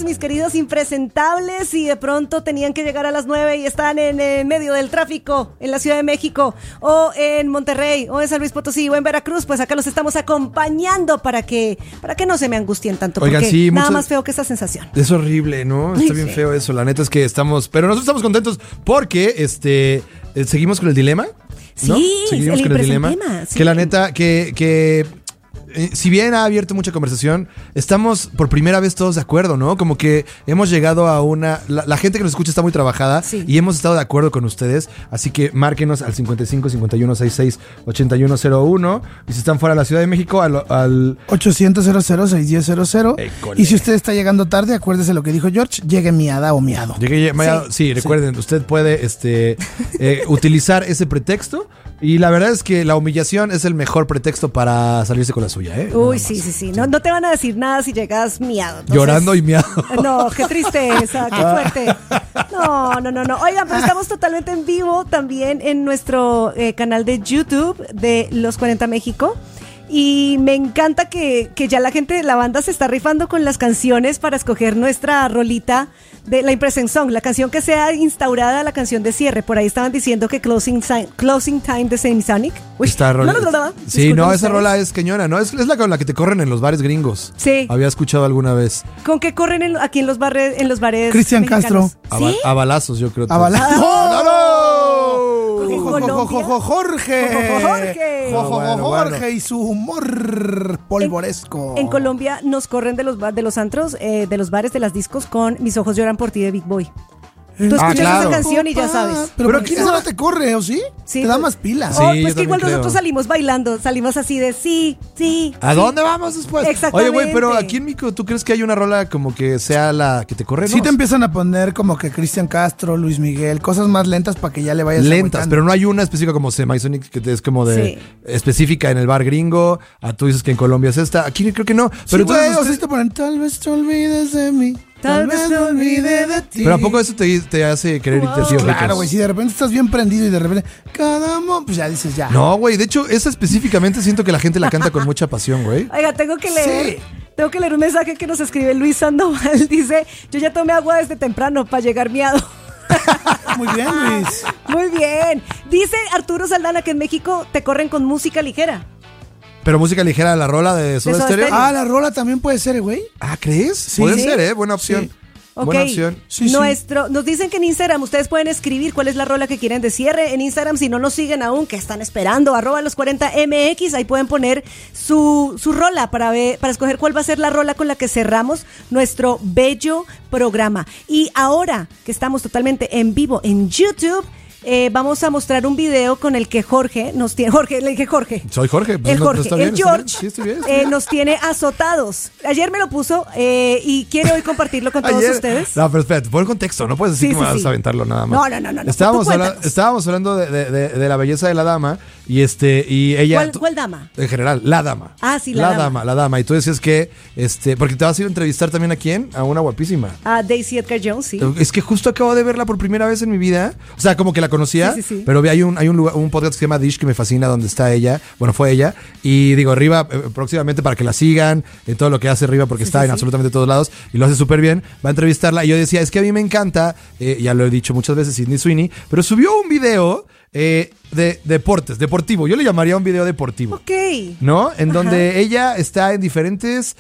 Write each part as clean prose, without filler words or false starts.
mis queridos impresentables, y de pronto tenían que llegar a las 9 y están en medio del tráfico en la Ciudad de México, o en Monterrey, o en San Luis Potosí, o en Veracruz, pues acá los estamos acompañando para que no se me angustien tanto. Oigan, porque sí, nada más feo que esa sensación. Es horrible, ¿no? Está bien feo eso. La neta es que estamos... Pero nosotros estamos contentos porque seguimos con el dilema, ¿no? Sí, seguimos con el dilema. Sí. Que la neta, si bien ha abierto mucha conversación, estamos por primera vez todos de acuerdo, ¿no? Como que hemos llegado a la gente que nos escucha está muy trabajada, sí, y hemos estado de acuerdo con ustedes. Así que márquenos al 55 51 66 8101. Y si están fuera de la Ciudad de México, al 800-00-6100. Y si usted está llegando tarde, acuérdese lo que dijo George: llegue miada o miado. Sí, recuerden, usted puede utilizar ese pretexto. Y la verdad es que la humillación es el mejor pretexto para salirse con la suya, ¿eh? Uy, sí. No te van a decir nada si llegas miado. Entonces, llorando y miado. No, qué tristeza, qué fuerte. No. Oigan, pero estamos totalmente en vivo también en nuestro canal de YouTube de Los 40 México. Y me encanta que ya la gente de la banda se está rifando con las canciones para escoger nuestra rolita de la Impression Song, la canción que sea instaurada, la canción de cierre. Por ahí estaban diciendo que Closing Time de Semisonic. Esta rola. Sí, no, esa rola es cañona, ¿no? Es la con la que te corren en los bares gringos. Sí. Había escuchado alguna vez. ¿Con qué corren aquí en los bares Cristian mexicanos? Castro. A balazos, yo creo. A balazos. En Colombia. Jorge y su humor polvoresco. En Colombia nos corren de los antros, de los bares, de las discos, con Mis ojos lloran por ti de Big Boy. Tú escuchas esa canción y ya sabes. Pero aquí no te corre, ¿o sí? Sí, te da más pila. Sí, pues que igual creo. nosotros salimos bailando, salimos así de sí. ¿A dónde vamos después? Exactamente. Oye, güey, pero aquí en México, ¿tú crees que hay una rola como que sea la que te corre? Sí, te empiezan a poner como que Cristian Castro, Luis Miguel, cosas más lentas para que ya le vayas lentas, aguantando. pero no hay una específica como Semisonic que es como de específica en el bar gringo. Tú dices que en Colombia es esta. Aquí creo que no. Pero sí, güey, o sea, te ponen tal vez te olvides de mí. Tal vez me olvide de ti. Pero ¿a poco eso te hace querer irte así? Claro, güey, si de repente estás bien prendido y de repente pues ya dices ya. No, güey, de hecho, esa específicamente siento que la gente la canta con mucha pasión, güey. Oiga, tengo que leer un mensaje que nos escribe Luis Sandoval. Dice: yo ya tomé agua desde temprano para llegar miado. Muy bien, Luis. Muy bien. Dice Arturo Saldana que en México te corren con música ligera. Pero música ligera, la rola de Soda Stereo. La rola también puede ser, güey. ¿Crees? Sí. Puede ser, buena opción. Sí. Buena opción. Sí. Nos dicen que en Instagram ustedes pueden escribir cuál es la rola que quieren de cierre. En Instagram, si no nos siguen aún, que están esperando, @los40mx, ahí pueden poner su rola para escoger cuál va a ser la rola con la que cerramos nuestro bello programa. Y ahora que estamos totalmente en vivo en YouTube, vamos a mostrar un video con el que Jorge nos tiene. Le dije Jorge. Soy Jorge. Pues el George Sí, estoy bien. nos tiene azotados. Ayer me lo puso y quiere hoy compartirlo con todos ustedes. No, pero espérate, pon el contexto. No puedes decir que me vas a aventarlo nada más. No. Estábamos hablando de la belleza de la dama y ella. ¿Cuál dama? En general, la dama. Ah, sí, la dama. La dama. Y tú decías que, porque te vas a ir a entrevistar también a quién? A una guapísima. A Daisy Edgar Jones, sí. Es que justo acabo de verla por primera vez en mi vida. O sea, como que la conocía, sí. pero hay un podcast que se llama Dish que me fascina, donde está ella. Bueno, fue ella. Y digo, Riva, próximamente para que la sigan en todo lo que hace Riva, porque está en absolutamente todos lados y lo hace súper bien. Va a entrevistarla. Y yo decía, es que a mí me encanta, ya lo he dicho muchas veces, Sydney Sweeney, pero subió un video de deportes, deportivo. Yo le llamaría un video deportivo. Ok. ¿No? En donde ella está en diferentes,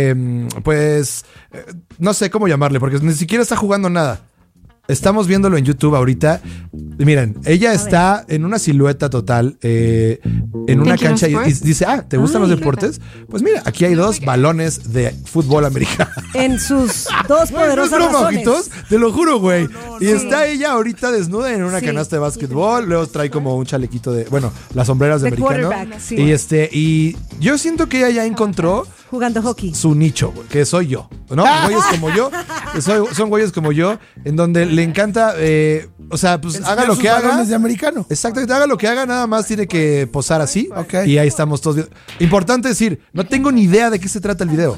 no sé cómo llamarle, porque ni siquiera está jugando nada. Estamos viéndolo en YouTube ahorita. Miren, ella está en una silueta total, en una cancha y dice, ¿te gustan los deportes? Pues mira, aquí hay 2 balones de fútbol americano. En sus 2 poderosas razones. Te lo juro, güey. Y está ella ahorita desnuda en una canasta de básquetbol. Luego trae como un chalequito las sombreras de americano. Y yo siento que ella ya encontró jugando hockey su nicho, güey, que soy yo, ¿no? Güeyes como yo, son güeyes como yo, en donde le encanta, haga lo que haga. De americano. Exactamente, haga lo que haga, nada más tiene que posar así. Okay. Y ahí estamos todos. Importante decir, no tengo ni idea de qué se trata el video.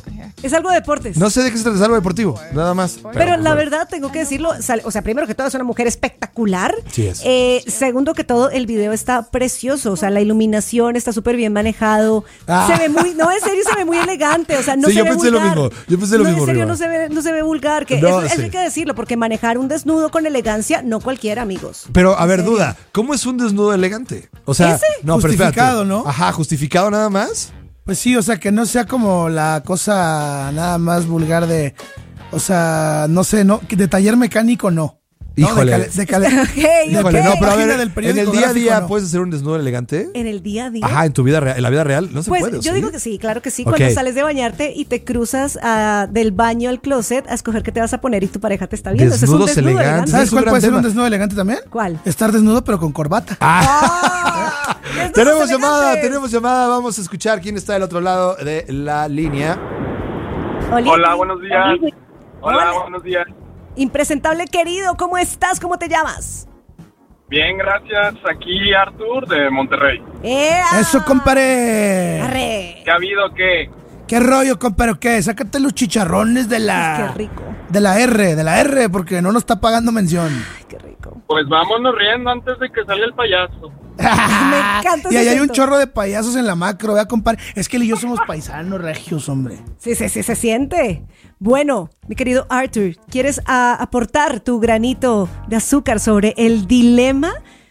Es algo de deportes. No sé de qué se trata, es algo deportivo, nada más. Pero la verdad, tengo que decirlo, o sea, primero que todo es una mujer espectacular. Sí es. Segundo que todo, el video está precioso, o sea, la iluminación está súper bien manejado. Se ve muy, no, en serio, se ve muy elegante, o sea, no Sí, se yo ve pensé lo vulgar. mismo, yo pensé lo No, mismo, en serio, Riva. no se ve vulgar, que No, eso sí. hay que decirlo, porque manejar un desnudo con elegancia, no cualquiera, amigos. Pero, a ver, serio. duda, ¿cómo es un desnudo elegante? O sea, ¿Ese? no, pero espérate. Justificado, ¿no? Ajá, justificado nada más. Pues sí, o sea, que no sea como la cosa nada más vulgar de, o sea, no sé, no, que de taller mecánico no. No, Híjole. Híjole, no, pero a ver, página del en el periódico día a día gráfico, no. ¿puedes hacer un desnudo elegante? En el día a día. Ajá, en tu vida real, en la vida real no se Pues puede. yo ¿sí? digo que sí, claro que sí. Ok. Cuando sales de bañarte y te cruzas del baño al closet a escoger qué te vas a poner y tu pareja te está viendo. Ese Desnudos es un desnudo elegantes. ¿Sabes Es un cuál gran puede ser tema. un desnudo elegante también? ¿Cuál? Estar desnudo pero con corbata. Desnudos Tenemos llamada, elegantes. tenemos llamada. Vamos a escuchar quién está del otro lado de la línea. Hola, buenos días. Hola, Hola. buenos días. Impresentable querido, ¿cómo estás? ¿Cómo te llamas? Bien, gracias. Aquí Artur de Monterrey. ¡Ea! Eso, compadre. Arre. ¿Qué ha habido? ¿Qué? ¿Qué rollo, compadre? ¿Qué? Sácate los chicharrones de la... Qué rico. De la R, porque no nos está pagando mención. Ay, qué rico. Pues vámonos riendo antes de que salga el payaso. Me encanta Y ese ahí hay un acento. chorro de payasos en la macro, vea, compadre. Es que él y yo somos paisanos regios, hombre. Sí, se siente. Bueno, mi querido Arthur, ¿quieres aportar tu granito de azúcar sobre el dilema?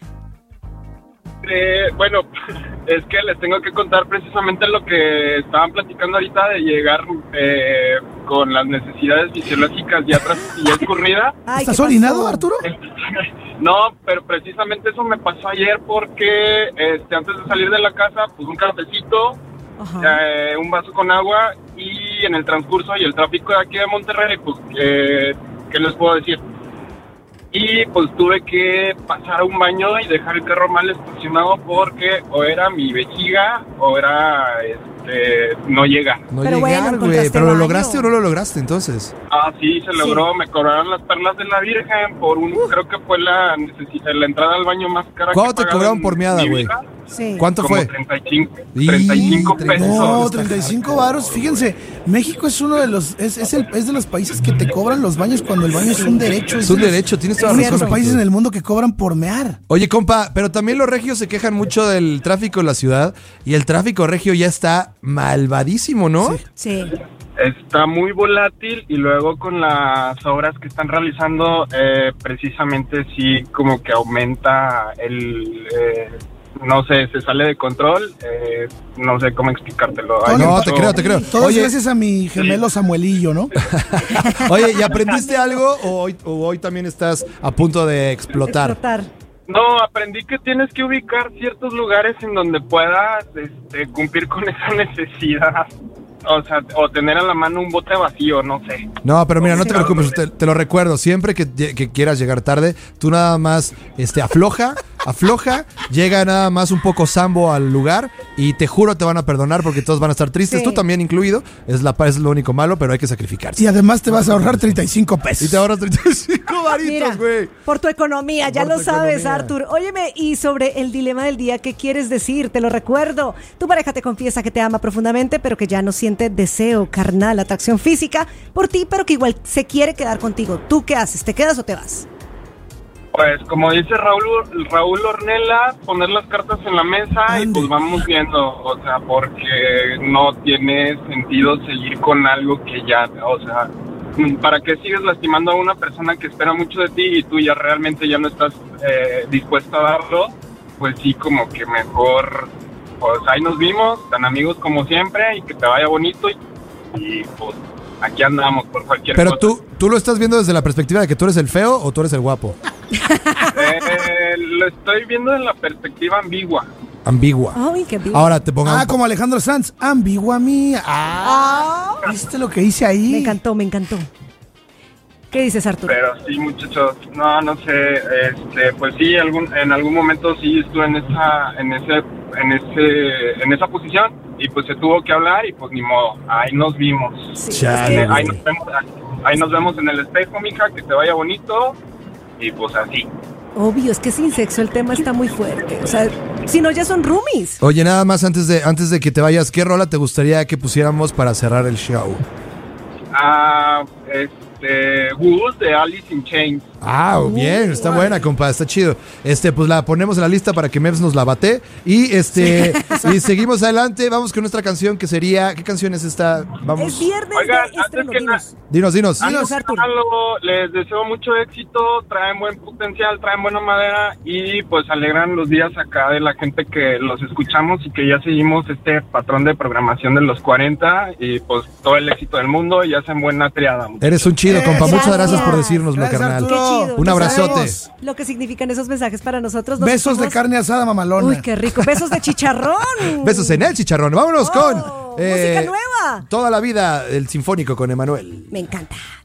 Bueno, es que les tengo que contar precisamente lo que estaban platicando ahorita de llegar con las necesidades fisiológicas ya escurrida. Ay, ¿Estás ¿qué pasó? orinado, Arturo? No, pero precisamente eso me pasó ayer porque antes de salir de la casa, pues un cafecito, Ajá. un vaso con agua y en el transcurso y el tráfico de aquí de Monterrey, pues, ¿qué les puedo decir? Y pues tuve que pasar a un baño y dejar el carro mal estacionado porque o era mi vejiga o era no llega. No Pero bueno, llegar, güey. encontraste ¿Pero lo baño. lograste o no lo lograste entonces? Ah, sí, se logró, me cobraron las perlas de la Virgen por creo que fue la entrada al baño más cara. ¿Cuánto que he te pagado cobraron en por miada, mi güey? vida. Sí. ¿Cuánto Como fue? 35 pesos. No, Está 35 varos. Fíjense, México es uno de los es de los países que te cobran los baños cuando el baño es un derecho. Es un derecho, tienes toda Es la uno de los razón. países en el mundo que cobran por mear. Oye, compa, pero también los regios se quejan mucho del tráfico en la ciudad y el tráfico regio ya está malvadísimo, ¿no? Sí. Está muy volátil y luego con las obras que están realizando, precisamente sí como que aumenta no sé, se sale de control, no sé cómo explicártelo. Hay No, mucho- te creo. Todo Oye, gracias a mi gemelo Samuelillo, ¿no? oye, ¿y aprendiste algo o hoy también estás a punto de explotar? No, aprendí que tienes que ubicar ciertos lugares en donde puedas cumplir con esa necesidad. O sea, o tener a la mano un bote vacío, no sé. No, pero mira, no te preocupes, te lo recuerdo. Siempre que quieras llegar tarde, tú nada más afloja, llega nada más un poco sambo al lugar y te juro te van a perdonar porque todos van a estar tristes, Sí. tú también incluido. Es lo único malo, pero hay que sacrificarse. Y además te vas a ahorrar 35 pesos. Y te ahorras 35 Mira, varitos, güey. por tu economía, ya Por lo tu sabes, economía. Arthur. Óyeme, y sobre el dilema del día, ¿qué quieres decir? Te lo recuerdo. Tu pareja te confiesa que te ama profundamente, pero que ya no siente deseo carnal, atracción física por ti, pero que igual se quiere quedar contigo. ¿Tú qué haces? ¿Te quedas o te vas? Pues como dice Raúl Ornella, poner las cartas en la mesa y Ande. pues vamos viendo, o sea, porque no tiene sentido seguir con algo que ya, o sea, ¿para qué sigues lastimando a una persona que espera mucho de ti y tú ya realmente ya no estás dispuesta a darlo? Pues sí, como que mejor, pues ahí nos vimos, tan amigos como siempre y que te vaya bonito y pues aquí andamos por cualquier Pero cosa. tú lo estás viendo desde la perspectiva de que tú eres el feo o tú eres el guapo. Lo estoy viendo en la perspectiva ambigua. Ambigua. Ay, qué bien. Ahora te pongamos. Como Alejandro Sanz, ambigua mía. ¿Viste lo que hice ahí? Me encantó. ¿Qué dices, Arthur? Pero sí, muchachos, no sé, pues sí, en algún momento sí estuve en esa posición y pues se tuvo que hablar y pues ni modo, ahí nos vimos. Sí, Chale, es que- Ahí nos vemos en el espejo, mija, que te vaya bonito y pues así. obvio, es que sin sexo el tema está muy fuerte. O sea, si no, ya son roomies. Oye, nada más antes de que te vayas, ¿qué rola te gustaría que pusiéramos para cerrar el show? Wood de Alice in Chains. Ah, bien, está buena, compa, está chido. Pues la ponemos en la lista para que Mevs nos la bate. Y y seguimos adelante, vamos con nuestra canción que sería, ¿qué canción es esta? Vamos. Es viernes Oigan, de estreno, Dinos. Artur. Les deseo mucho éxito, traen buen potencial, traen buena madera y pues alegran los días acá de la gente que los escuchamos y que ya seguimos este patrón de programación de los 40 y pues todo el éxito del mundo y hacen buena triada. Eres un chido, compa, muchas gracias por decírnoslo, Gracias, carnal. Arturo. Qué chido. Un No abrazote. sabemos lo que significan esos mensajes para nosotros. Besos de carne asada, mamalona. Uy, qué rico. Besos de chicharrón. Besos en el chicharrón. Vámonos con música nueva. Toda la vida, el sinfónico con Emanuel. Me encanta.